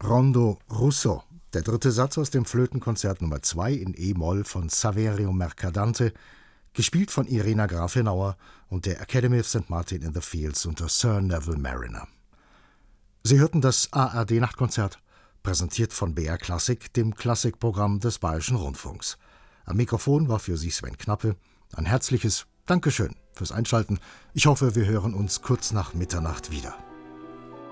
Rondo Russo, der dritte Satz aus dem Flötenkonzert Nummer 2 in E-Moll von Saverio Mercadante, gespielt von Irina Grafenauer und der Academy of St. Martin in the Fields unter Sir Neville Mariner. Sie hörten das ARD-Nachtkonzert, präsentiert von BR Klassik, dem Klassikprogramm des Bayerischen Rundfunks. Am Mikrofon war für Sie Sven Knappe. Ein herzliches Dankeschön fürs Einschalten. Ich hoffe, wir hören uns kurz nach Mitternacht wieder.